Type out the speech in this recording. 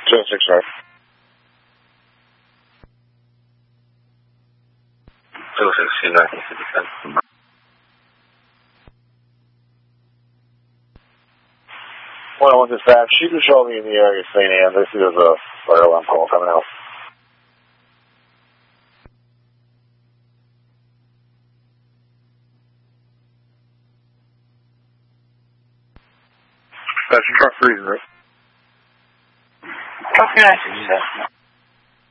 6 right. 6 101 dispatch, she control me in the area of St. Anne. This is a fire alarm call coming out. That's truck freezing, right? Okay, I see that.